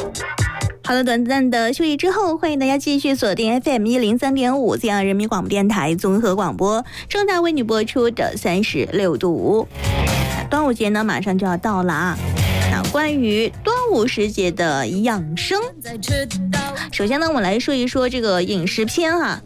好了，短暂的休息之后，欢迎大家继续锁定 FM103.5这样人民广播电台综合广播，正在为你播出的36度。端午节呢，马上就要到了啊。那关于端午时节的养生，首先呢，我们来说一说这个饮食篇哈。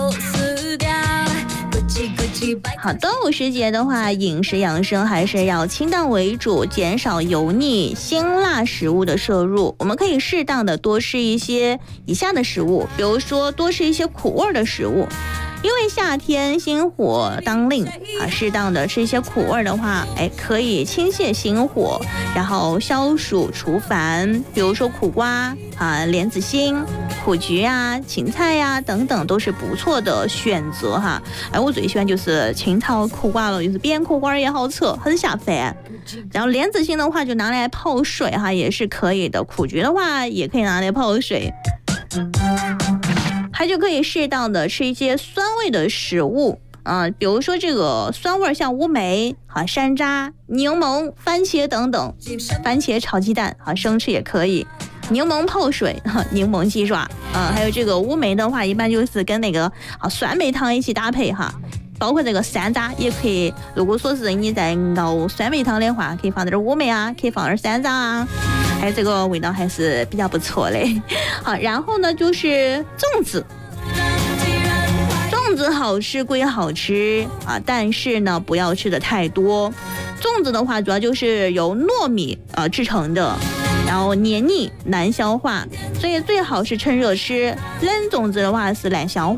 好，端午时节的话，饮食养生还是要清淡为主，减少油腻、辛辣食物的摄入。我们可以适当的多吃一些以下的食物，比如说多吃一些苦味的食物。因为夏天心火当令啊，适当的吃一些苦味的话，可以清泻心火，然后消暑除烦。比如说苦瓜啊、莲子心、苦菊啊、芹菜呀、等等，都是不错的选择哈。我最喜欢就是青草苦瓜了，就是煸苦瓜也好吃，很下饭。然后莲子心的话就拿来泡水哈，也是可以的。苦菊的话也可以拿来泡水。还就可以适当的吃一些酸味的食物比如说这个酸味像乌梅山楂、柠檬、番茄等等。番茄炒鸡蛋生吃也可以，柠檬泡水柠檬鸡爪还有这个乌梅的话，一般就是跟那个酸梅汤一起搭配哈。包括这个山楂也可以，如果说是你在熬酸梅汤的话，可以放点乌梅啊，可以放点山楂啊，这个味道还是比较不错嘞。好，然后呢就是粽子。粽子好吃归好吃但是呢不要吃的太多。粽子的话主要就是由糯米制成的，然后黏腻难消化，所以最好是趁热吃。冷粽子的话是难消